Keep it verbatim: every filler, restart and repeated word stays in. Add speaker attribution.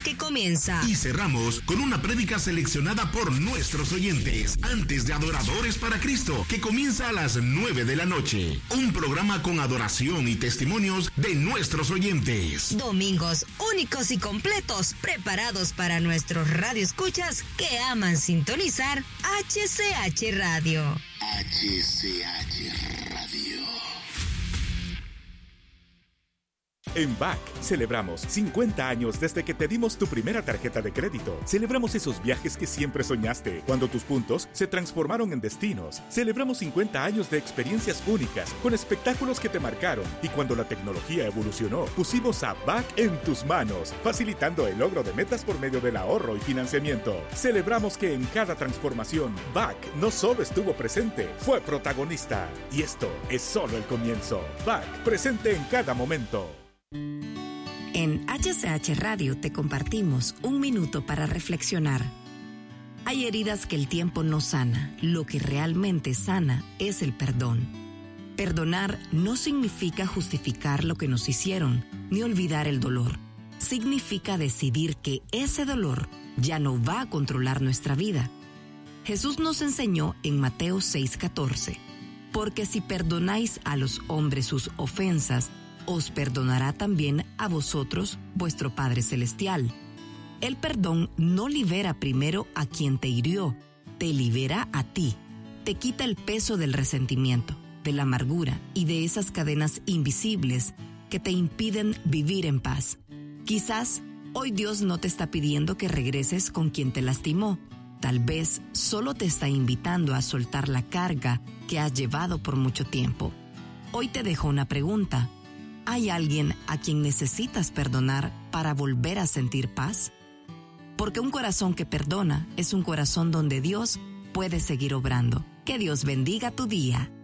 Speaker 1: que comienza.
Speaker 2: Y cerramos con una prédica seleccionada por nuestros oyentes antes de Adoradores para Cristo, que comienza a las nueve de la noche. Un programa con adoración y testimonios de nuestros oyentes.
Speaker 1: Domingos únicos y completos, preparados para nuestros radioescuchas que aman sintonizar H C H Radio.
Speaker 2: H C H Radio.
Speaker 3: En B A C celebramos cincuenta años desde que te dimos tu primera tarjeta de crédito. Celebramos esos viajes que siempre soñaste, cuando tus puntos se transformaron en destinos. Celebramos cincuenta años de experiencias únicas, con espectáculos que te marcaron. Y cuando la tecnología evolucionó, pusimos a B A C en tus manos, facilitando el logro de metas por medio del ahorro y financiamiento. Celebramos que en cada transformación, B A C no solo estuvo presente, fue protagonista. Y esto es solo el comienzo. B A C, presente en cada momento.
Speaker 1: En H C H Radio te compartimos un minuto para reflexionar. Hay heridas que el tiempo no sana. Lo que realmente sana es el perdón. Perdonar no significa justificar lo que nos hicieron, ni olvidar el dolor. Significa decidir que ese dolor ya no va a controlar nuestra vida. Jesús nos enseñó en Mateo seis catorce, porque si perdonáis a los hombres sus ofensas, os perdonará también a vosotros vuestro Padre Celestial. El perdón no libera primero a quien te hirió, te libera a ti. Te quita el peso del resentimiento, de la amargura y de esas cadenas invisibles que te impiden vivir en paz. Quizás hoy Dios no te está pidiendo que regreses con quien te lastimó. Tal vez solo te está invitando a soltar la carga que has llevado por mucho tiempo. Hoy te dejo una pregunta. ¿Hay alguien a quien necesitas perdonar para volver a sentir paz? Porque un corazón que perdona es un corazón donde Dios puede seguir obrando. Que Dios bendiga tu día.